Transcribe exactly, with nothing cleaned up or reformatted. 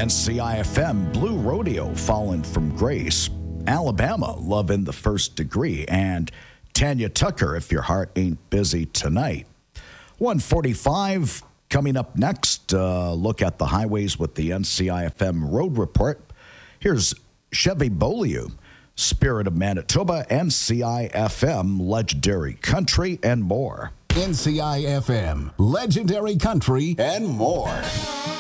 N C I F M, Blue Rodeo, Fallen from Grace. Alabama, Love in the First Degree. And Tanya Tucker, If Your Heart Ain't Busy Tonight. one forty-five, coming up next, uh, look at the highways with the N C I F M Road Report. Here's Chevy Beaulieu, Spirit of Manitoba, N C I F M, Legendary Country, and more. N C I F M, Legendary Country, and more.